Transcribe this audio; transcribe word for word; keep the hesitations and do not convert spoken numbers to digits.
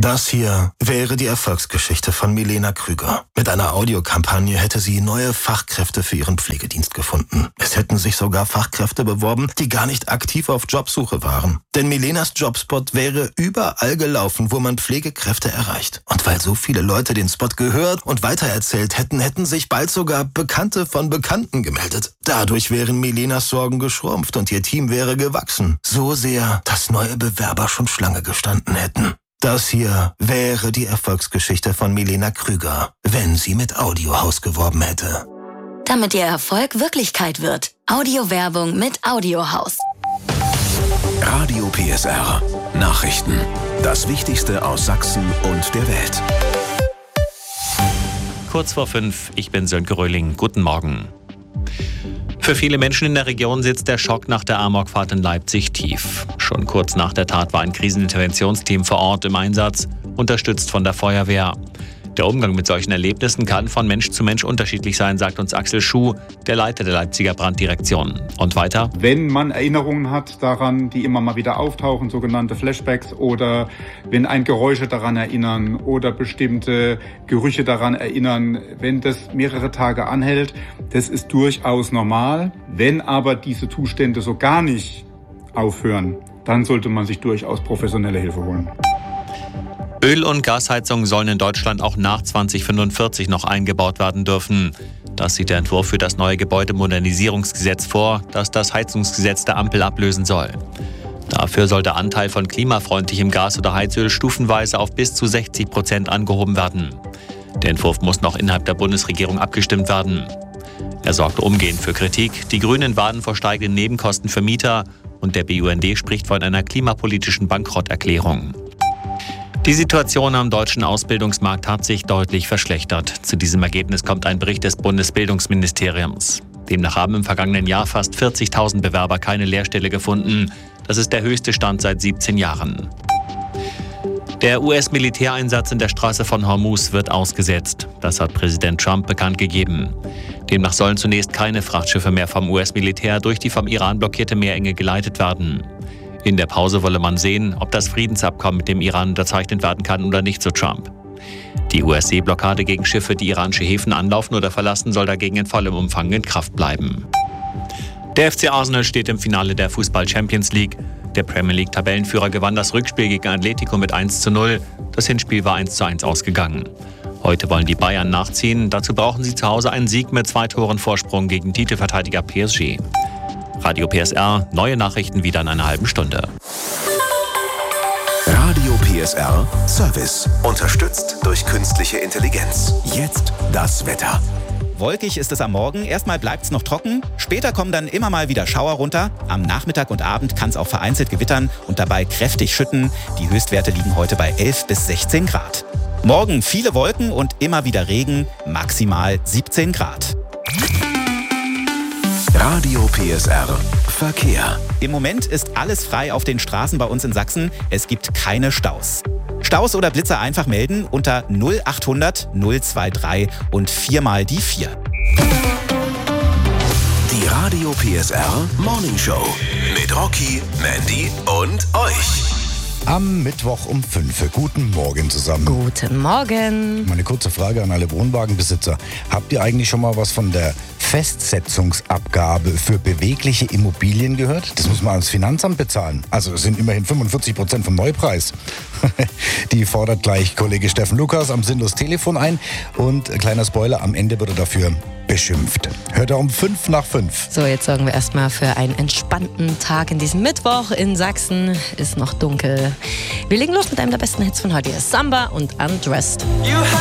Das hier wäre die Erfolgsgeschichte von Milena Krüger. Mit einer Audiokampagne hätte sie neue Fachkräfte für ihren Pflegedienst gefunden. Es hätten sich sogar Fachkräfte beworben, die gar nicht aktiv auf Jobsuche waren. Denn Milenas Jobspot wäre überall gelaufen, wo man Pflegekräfte erreicht. Und weil so viele Leute den Spot gehört und weitererzählt hätten, hätten sich bald sogar Bekannte von Bekannten gemeldet. Dadurch wären Milenas Sorgen geschrumpft und ihr Team wäre gewachsen. So sehr, dass neue Bewerber schon Schlange gestanden hätten. Das hier wäre die Erfolgsgeschichte von Milena Krüger, wenn sie mit Audiohaus geworben hätte. Damit ihr Erfolg Wirklichkeit wird. Audiowerbung mit Audiohaus. Radio P S R. Nachrichten. Das Wichtigste aus Sachsen und der Welt. Kurz vor fünf, ich bin Sönke Röhling. Guten Morgen. Für viele Menschen in der Region sitzt der Schock nach der Amokfahrt in Leipzig tief. Schon kurz nach der Tat war ein Kriseninterventionsteam vor Ort im Einsatz, unterstützt von der Feuerwehr. Der Umgang mit solchen Erlebnissen kann von Mensch zu Mensch unterschiedlich sein, sagt uns Axel Schuh, der Leiter der Leipziger Branddirektion. Und weiter? Wenn man Erinnerungen hat daran, die immer mal wieder auftauchen, sogenannte Flashbacks, oder wenn ein Geräusche daran erinnern oder bestimmte Gerüche daran erinnern, wenn das mehrere Tage anhält, das ist durchaus normal. Wenn aber diese Zustände so gar nicht aufhören, dann sollte man sich durchaus professionelle Hilfe holen. Öl- und Gasheizungen sollen in Deutschland auch nach zwanzig fünfundvierzig noch eingebaut werden dürfen. Das sieht der Entwurf für das neue Gebäudemodernisierungsgesetz vor, das das Heizungsgesetz der Ampel ablösen soll. Dafür soll der Anteil von klimafreundlichem Gas oder Heizöl stufenweise auf bis zu sechzig Prozent angehoben werden. Der Entwurf muss noch innerhalb der Bundesregierung abgestimmt werden. Er sorgte umgehend für Kritik. Die Grünen warnen vor steigenden Nebenkosten für Mieter und der B U N D spricht von einer klimapolitischen Bankrotterklärung. Die Situation am deutschen Ausbildungsmarkt hat sich deutlich verschlechtert. Zu diesem Ergebnis kommt ein Bericht des Bundesbildungsministeriums. Demnach haben im vergangenen Jahr fast vierzigtausend Bewerber keine Lehrstelle gefunden. Das ist der höchste Stand seit siebzehn Jahren. Der U S-Militäreinsatz in der Straße von Hormuz wird ausgesetzt. Das hat Präsident Trump bekannt gegeben. Demnach sollen zunächst keine Frachtschiffe mehr vom U S-Militär durch die vom Iran blockierte Meerenge geleitet werden. In der Pause wolle man sehen, ob das Friedensabkommen mit dem Iran unterzeichnet werden kann oder nicht, so Trump. Die U S-Seeblockade gegen Schiffe, die iranische Häfen anlaufen oder verlassen, soll dagegen in vollem Umfang in Kraft bleiben. Der F C Arsenal steht im Finale der Fußball-Champions League. Der Premier League-Tabellenführer gewann das Rückspiel gegen Atletico mit eins zu null. Das Hinspiel war eins zu eins ausgegangen. Heute wollen die Bayern nachziehen. Dazu brauchen sie zu Hause einen Sieg mit zwei Toren Vorsprung gegen Titelverteidiger P S G. Radio P S R, neue Nachrichten wieder in einer halben Stunde. Radio P S R Service. Unterstützt durch künstliche Intelligenz. Jetzt das Wetter. Wolkig ist es am Morgen, erstmal bleibt es noch trocken, später kommen dann immer mal wieder Schauer runter. Am Nachmittag und Abend kann es auch vereinzelt gewittern und dabei kräftig schütten. Die Höchstwerte liegen heute bei elf bis sechzehn Grad. Morgen viele Wolken und immer wieder Regen, maximal siebzehn Grad. Radio P S R Verkehr. Im Moment ist alles frei auf den Straßen bei uns in Sachsen. Es gibt keine Staus. Staus oder Blitzer einfach melden unter null achthundert null drei drei und viermal die vier. Die Radio P S R Morning Show mit Rocky, Mandy und euch. Am Mittwoch um fünf. Guten Morgen zusammen. Guten Morgen. Meine kurze Frage an alle Wohnwagenbesitzer. Habt ihr eigentlich schon mal was von der Festsetzungsabgabe für bewegliche Immobilien gehört? Das muss man ans Finanzamt bezahlen. Also es sind immerhin fünfundvierzig Prozent vom Neupreis. Die fordert gleich Kollege Steffen Lukas am Sinnlos Telefon ein. Und kleiner Spoiler, am Ende wird er dafür beschimpft. Hört er um fünf nach fünf. So, jetzt sorgen wir erstmal für einen entspannten Tag in diesem Mittwoch. In Sachsen ist noch dunkel. Wir legen los mit einem der besten Hits von heute. Samba und Undressed.